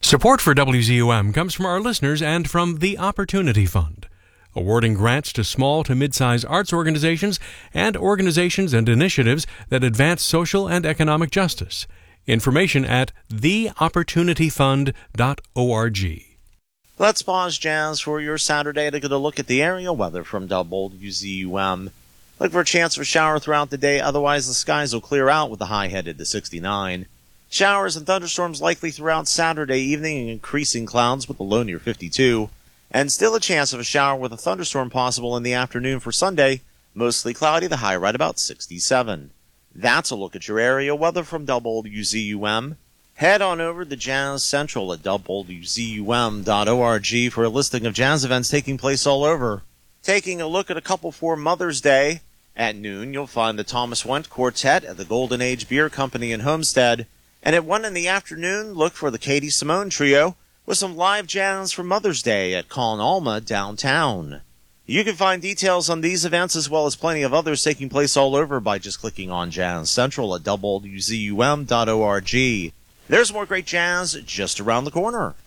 Support for WZUM comes from our listeners and from the Opportunity Fund, awarding grants to small to mid-size arts organizations and initiatives that advance social and economic justice. Information at theopportunityfund.org. Let's pause jazz for your Saturday to get a look at the area weather from WZUM. Look for a chance for a shower throughout the day, otherwise the skies will clear out with the high headed to 69. Showers and thunderstorms likely throughout Saturday evening and increasing clouds with a low near 52. And still a chance of a shower with a thunderstorm possible in the afternoon for Sunday, mostly cloudy, the high right about 67. That's a look at your area weather from WZUM. Head on over to Jazz Central at WZUM.org for a listing of jazz events taking place all over. Taking a look at a couple for Mother's Day. At noon, you'll find the Thomas Went Quartet at the Golden Age Beer Company in Homestead. And at 1 in the afternoon, look for the Katie Simone Trio with some live jazz for Mother's Day at Con Alma downtown. You can find details on these events as well as plenty of others taking place all over by just clicking on Jazz Central at WZUM.org. There's more great jazz just around the corner.